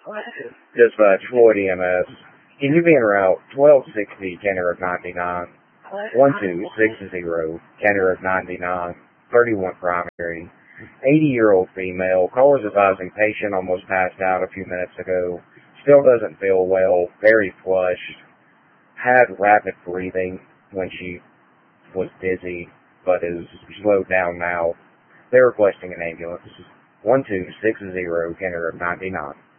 Dispatch Floyd EMS. Can you be en route 1260 Kenner of 99? 1260 Kenner of 99, 31 primary. 80-year-old female. Callers advising patient almost passed out a few minutes ago. Still doesn't feel well. Very flushed. Had rapid breathing when she was dizzy, but is slowed down now. They're requesting an ambulance. 1260 Kenner of 99.